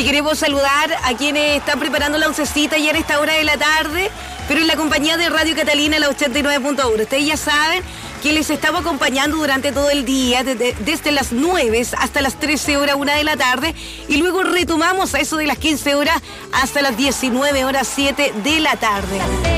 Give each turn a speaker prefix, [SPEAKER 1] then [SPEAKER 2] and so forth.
[SPEAKER 1] queremos saludar a quienes están preparando la oncecita ya en esta hora de la tarde, pero en la compañía de Radio Catalina, la 89.1. Ustedes ya saben que les estamos acompañando durante todo el día, desde las 9 hasta las 13 horas, 1 de la tarde, y luego retomamos a eso de las 15 horas hasta las 19 horas, 7 de la tarde.